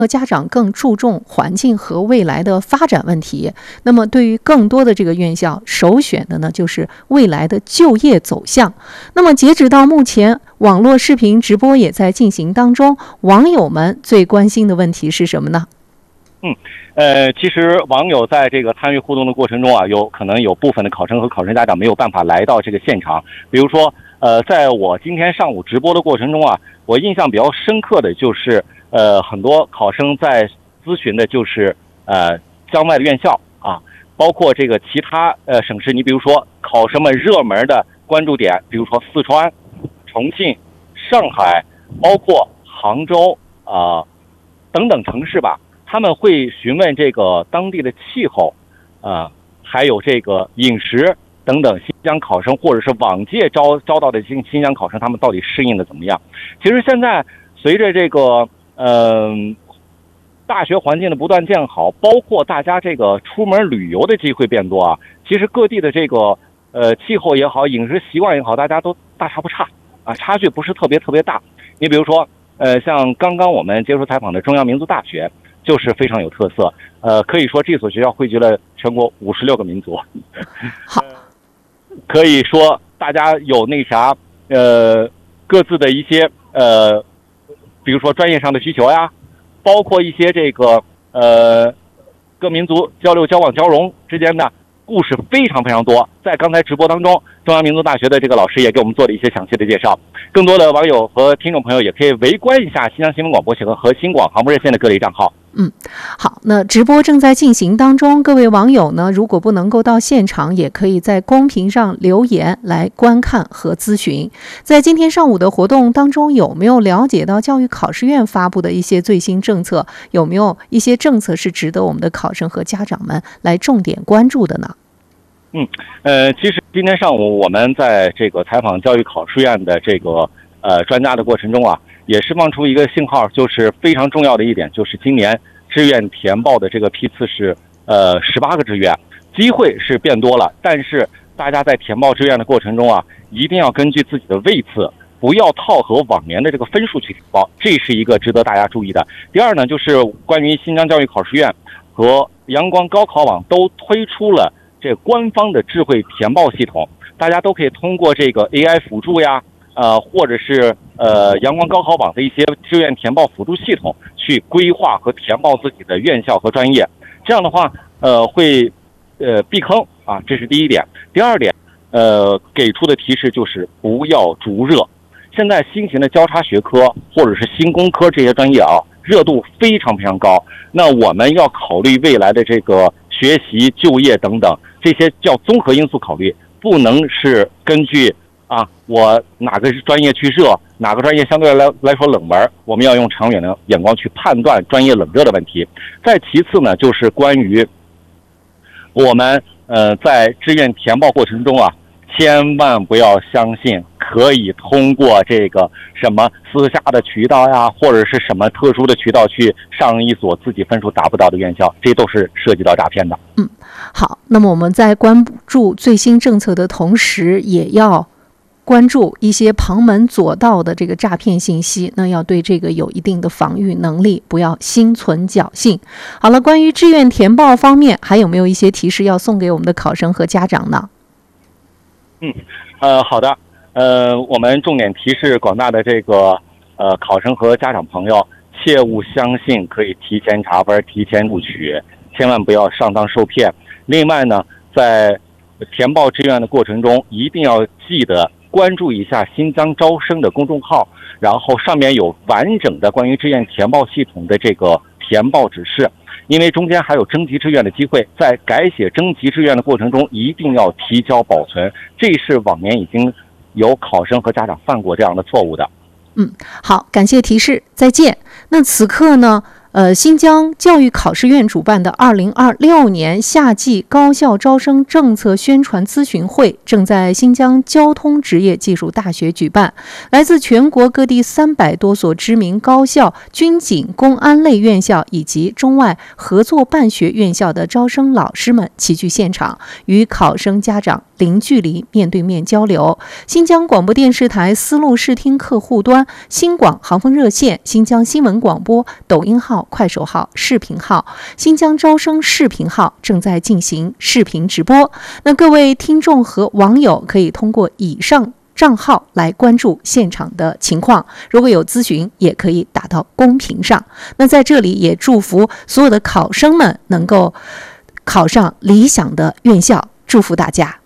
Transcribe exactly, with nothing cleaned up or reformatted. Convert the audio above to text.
和家长更注重环境和未来的发展问题。那么对于更多的这个院校，首选的呢就是未来的就业走向。那么截止到目前，网络视频直播也在进行当中，网友们最关心的问题是什么呢？ 嗯，呃，其实网友在这个参与互动的过程中啊，有可能有部分的考生和考生家长没有办法来到这个现场。比如说，呃，在我今天上午直播的过程中啊，我印象比较深刻的就是，呃，很多考生在咨询的就是呃江外的院校啊，包括这个其他呃省市。你比如说，考生们热门的关注点，比如说四川、重庆、上海，包括杭州啊、呃、等等城市吧。他们会询问这个当地的气候，啊、呃，还有这个饮食等等。新疆考生或者是往届招招到的新新疆考生，他们到底适应的怎么样？其实现在随着这个嗯、呃、大学环境的不断建好，包括大家这个出门旅游的机会变多啊，其实各地的这个呃气候也好，饮食习惯也好，大家都大差不差啊，差距不是特别特别大。你比如说，呃，像刚刚我们接受采访的中央民族大学。就是非常有特色，呃，可以说这所学校汇聚了全国五十六个民族。 好， 可以说大家有那啥，呃，各自的一些呃，比如说专业上的需求呀，包括一些这个呃，各民族交流、交往、交融之间的故事非常非常多。在刚才直播当中，中央民族大学的这个老师也给我们做了一些详细的介绍。更多的网友和听众朋友也可以围观一下新疆新闻广播协会和新广航播热线的各类账号。 嗯，好，那直播正在进行当中，各位网友呢，如果不能够到现场，也可以在公屏上留言来观看和咨询。在今天上午的活动当中，有没有了解到教育考试院发布的一些最新政策？有没有一些政策是值得我们的考生和家长们来重点关注的呢？ 嗯，呃，其实今天上午我们在这个采访教育考试院的这个呃专家的过程中啊，也释放出一个信号，就是非常重要的一点，就是今年志愿填报的这个批次是呃十八个志愿，机会是变多了，但是大家在填报志愿的过程中啊，一定要根据自己的位次，不要套和往年的这个分数去填报，这是一个值得大家注意的。第二呢，就是关于新疆教育考试院和阳光高考网都推出了这官方的智慧填报系统，大家都可以通过这个 A I 辅助呀，呃，或者是呃阳光高考网的一些志愿填报辅助系统去规划和填报自己的院校和专业。这样的话，呃，会呃避坑啊，这是第一点。第二点，呃，给出的提示就是不要逐热。现在新型的交叉学科或者是新工科这些专业啊，热度非常非常高。那我们要考虑未来的这个学习、就业等等，这些叫综合因素考虑，不能是根据啊我哪个专业去热，哪个专业相对来来说冷门，我们要用长远的眼光去判断专业冷热的问题。再其次呢，就是关于我们呃在志愿填报过程中啊，千万不要相信可以通过这个什么私下的渠道呀，或者是什么特殊的渠道去上一所自己分数达不到的院校，这都是涉及到诈骗的。 嗯，好，那么我们在关注最新政策的同时，也要关注一些旁门左道的这个诈骗信息，那要对这个有一定的防御能力，不要心存侥幸。好了，关于志愿填报方面，还有没有一些提示要送给我们的考生和家长呢？ 嗯，呃，好的，呃，我们重点提示广大的这个呃考生和家长朋友，切勿相信可以提前查分、提前录取，千万不要上当受骗。另外呢，在填报志愿的过程中，一定要记得关注一下新疆招生的公众号，然后上面有完整的关于志愿填报系统的这个填报指示。因为中间还有征集志愿的机会，在改写征集志愿的过程中，一定要提交保存，这是往年已经有考生和家长犯过这样的错误的。 嗯，好，感谢提示，再见。那此刻呢，呃，新疆教育考试院主办的二零二六年夏季高校招生政策宣传咨询会正在新疆交通职业技术大学举办，来自全国各地三百多所知名高校、军警、公安类院校以及中外合作办学院校的招生老师们齐聚现场，与考生家长零距离面对面交流。新疆广播电视台丝路视听客户端、新广航风热线、新疆新闻广播抖音号号、快手号、视频号，新疆招生视频号正在进行视频直播。那各位听众和网友可以通过以上账号来关注现场的情况，如果有咨询也可以打到公屏上。那在这里也祝福所有的考生们能够考上理想的院校，祝福大家。